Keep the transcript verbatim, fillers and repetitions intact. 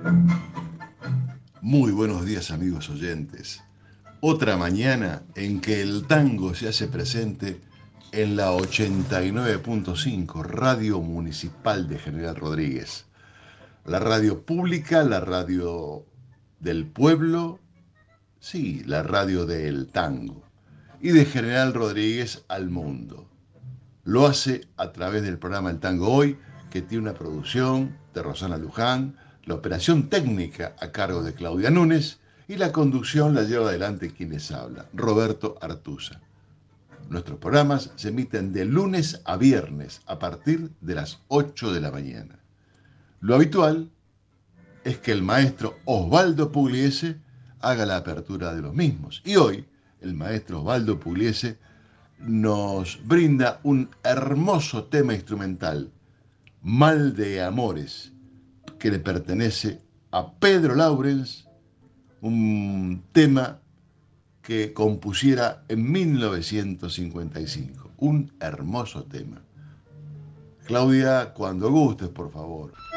Muy buenos días, amigos oyentes. Otra mañana en que el tango se hace presente en la ochenta y nueve punto cinco Radio Municipal de General Rodríguez. La radio pública, la radio del pueblo, sí, la radio del tango. Y de General Rodríguez al mundo. Lo hace a través del programa El Tango Hoy, que tiene una producción de Rosana Luján, la operación técnica a cargo de Claudia Núñez y la conducción la lleva adelante quien les habla, Roberto Artusa. Nuestros programas se emiten de lunes a viernes a partir de las ocho de la mañana. Lo habitual es que el maestro Osvaldo Pugliese haga la apertura de los mismos. Y hoy el maestro Osvaldo Pugliese nos brinda un hermoso tema instrumental, Mal de Amores, que le pertenece a Pedro Laurens, un tema que compusiera en mil novecientos cincuenta y cinco. Un hermoso tema. Claudia, cuando gustes, por favor.